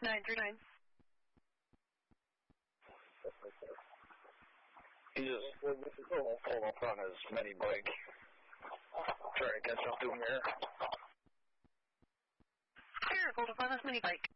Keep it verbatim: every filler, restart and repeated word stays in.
nine three nine. He just pulled up on his mini bike. Trying to catch up to him here. Here, pulled up on his mini bike.